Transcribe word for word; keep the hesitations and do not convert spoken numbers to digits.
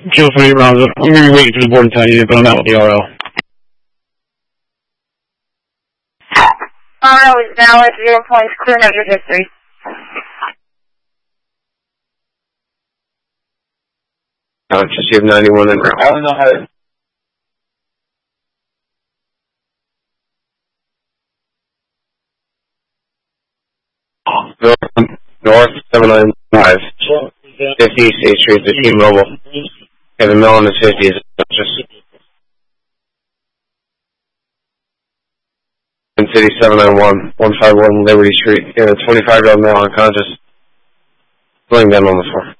Kilo three rounds. I'm going to be waiting for the board to tell you, but I'm out with the R L. R L is valid. Zero points. Clear out your history. Uh, just you have ninety-one in route. I don't know how to... North, north seven nine five. fifty State Street, the T-Mobile. Kevin Mill on the fifties. Just... City seven nine one, one five one Liberty Street. Yeah, twenty-five year old male unconscious. Laying down on the floor.